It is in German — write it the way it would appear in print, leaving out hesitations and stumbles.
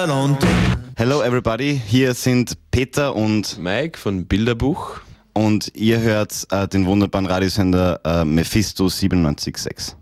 Hello everybody, hier sind Peter und Mike von Bilderbuch. und ihr hört den wunderbaren Radiosender Mephisto 97.6.